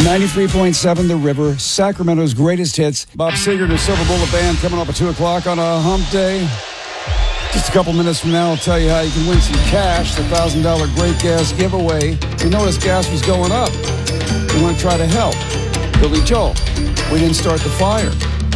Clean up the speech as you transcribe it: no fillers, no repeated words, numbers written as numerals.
93.7 The River, Sacramento's greatest hits. Bob Seger and the Silver Bullet Band coming up at 2 o'clock on a hump day. Just a couple minutes from now, I'll tell you how you can win some cash, the $1,000 Great Gas giveaway. You noticed gas was going up. We want to try to help. Billy Joel, we didn't start the fire.